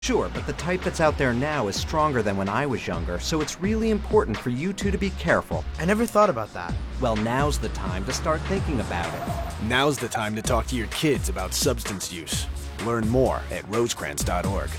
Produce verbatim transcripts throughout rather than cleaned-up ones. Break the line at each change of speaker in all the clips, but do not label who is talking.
Sure, but the type that's out there now is stronger than when I was younger, so it's really important for you two to be careful.
I never thought about that.
Well, now's the time to start thinking about it.
Now's the time to talk to your kids about substance use. Learn more at rosecrans dot org.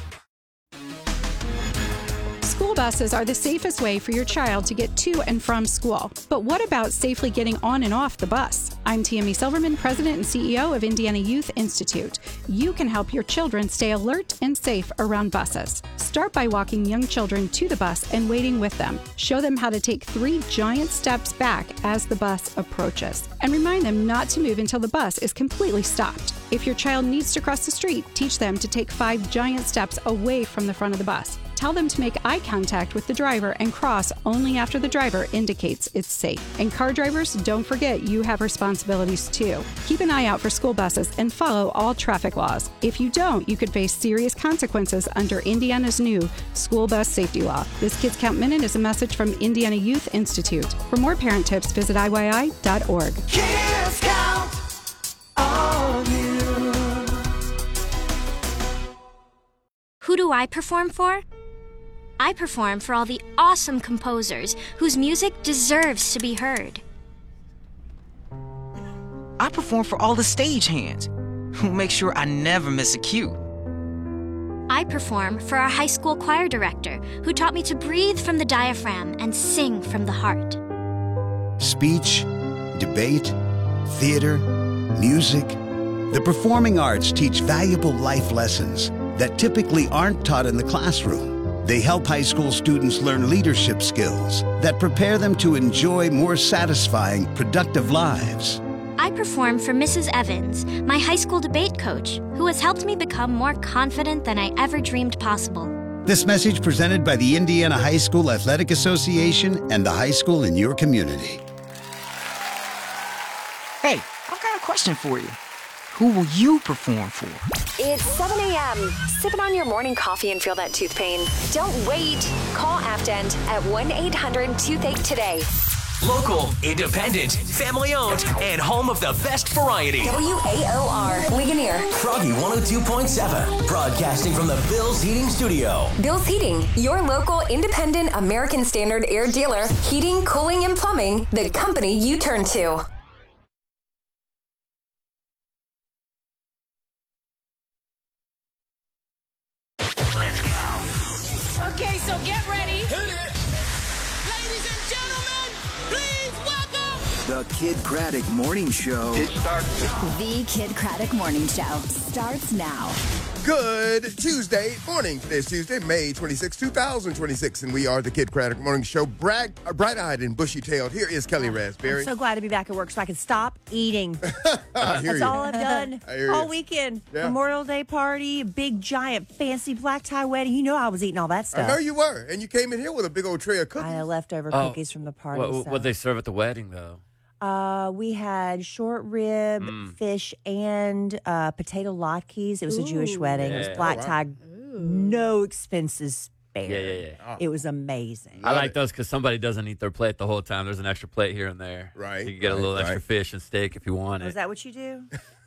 School buses are the safest way for your child to get to and from school. But what about safely getting on and off the bus? I'm Tammy Silverman, President and C E O of Indiana Youth Institute. You can help your children stay alert and safe around buses. Start by walking young children to the bus and waiting with them. Show them how to take three giant steps back as the bus approaches. And remind them not to move until the bus is completely stopped. If your child needs to cross the street, teach them to take five giant steps away from the front of the bus. Tell them to make eye contact with the driver and cross only after the driver indicates it's safe. And car drivers, don't forget you have responsibilities too. Keep an eye out for school buses and follow all traffic laws. If you don't, you could face serious consequences under Indiana's new school bus safety law. This Kids Count Minute is a message from Indiana Youth Institute. For more parent tips, visit I Y I dot org.
Kids Count on you.
Who do I perform for? I perform for all the awesome composers whose music deserves to be heard.
I perform for all the stagehands who make sure I never miss a cue.
I perform for our high school choir director who taught me to breathe from the diaphragm and sing from the heart.
Speech, debate, theater, music. The performing arts teach valuable life lessons that typically aren't taught in the classroom. They help high school students learn leadership skills that prepare them to enjoy more satisfying, productive lives.
I perform for Missus Evans, my high school debate coach, who has helped me become more confident than I ever dreamed possible.
This message presented by the Indiana High School Athletic Association and the high school in your community.
Hey, I've got a question for you. Who will you perform for?
It's seven a.m. Sipping on your morning coffee and feel that tooth pain. Don't wait. Call Afdent at one eight hundred toothache today.
Local, independent, family-owned, and home of the best variety.
W A O R, Ligonier.
Froggy one oh two point seven, broadcasting from the Bill's Heating Studio.
Bill's Heating, your local independent American Standard air dealer. Heating, cooling, and plumbing, the company you turn to.
Okay, so get ready. Hit it. Ladies and gentlemen, please welcome
the Kid Craddock Morning Show. It starts now.
The Kid Craddock Morning Show starts now.
Good Tuesday morning. Today's Tuesday, May twenty-sixth, twenty twenty-six, and we are the Kid Craddock Morning Show. Brag, uh, bright-eyed and bushy-tailed. Here is Kelly Raspberry.
I'm so glad to be back at work so I can stop eating.
That's
you. all I've done all
you.
weekend.
Yeah.
Memorial Day party, big, giant, fancy black tie wedding. You know I was eating all that stuff.
I know you were, and you came in here with a big old tray of cookies.
I had leftover
Oh.
cookies from the party.
What
so.
what they serve at the wedding, though?
Uh, we had short rib,
Mm.
fish, and uh, potato latkes. It was a Jewish wedding. It
Yeah.
was black
Oh, wow.
tie, no expenses spared.
Yeah, yeah, yeah.
It was amazing.
I like those because somebody doesn't eat their plate the whole time. There's an extra plate here and there.
Right.
So you can get
right,
a little extra
right.
fish and steak if you want
Oh, is
it.
that what you do?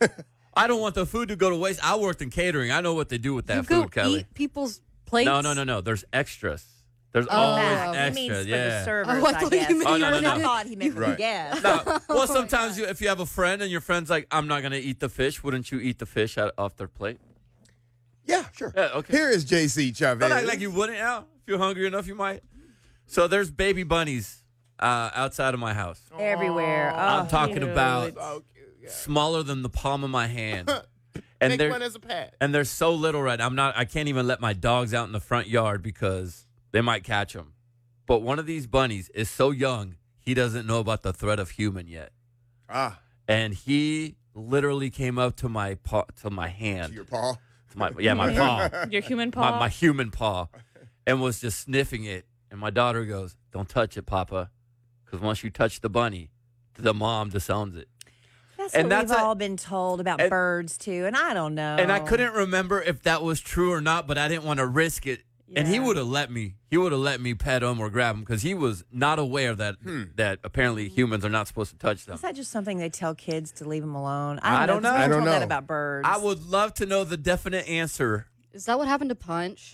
I don't want the food to go to waste. I worked in catering. I know what they do with that
you
food,
go
Kelly.
eat people's plates?
No, no, no, no. There's extras. There's
Oh.
always
Oh, he
extra.
means for
yeah.
the servers,
Oh, I
I
thought
guess.
you meant
Oh, no, no, no.
I thought he meant for the
Right.
guests.
No.
Oh
Well, sometimes you, if you have a friend and your friend's like, I'm not going to eat the fish, wouldn't you eat the fish out, off their plate?
Yeah, sure.
Yeah, okay.
Here is J C Chavez.
Don't act like you wouldn't. Yeah. If you're hungry enough, you might. So there's baby bunnies uh, outside of my house.
Everywhere. Oh,
I'm talking
cute.
about
Oh, cute, yeah.
smaller than the palm of my hand. And
Take
they're
one as a pet.
and they're so little right now. I'm not I can't even let my dogs out in the front yard because they might catch them. But one of these bunnies is so young, he doesn't know about the threat of human yet.
Ah,
And he literally came up to my paw, to my hand.
to your paw.
To my, yeah, my paw.
Your human paw?
My, my human paw. And was just sniffing it. And my daughter goes, "Don't touch it, Papa. Because once you touch the bunny, the mom disowns it."
That's
And
what
that's
we've
a-
all been told about
and-
birds, too, and I don't know.
And I couldn't remember if that was true or not, but I didn't want to risk it. And he
Yeah.
would have let me. He would have let me pet him or grab him because he was not aware that that apparently humans are not supposed to touch them.
Is that just something they tell kids to leave them alone? I don't,
I don't know.
know. 'cause
I
we're
don't
told that
know.
about birds.
I would love to know the definite answer
Is that what happened to Punch?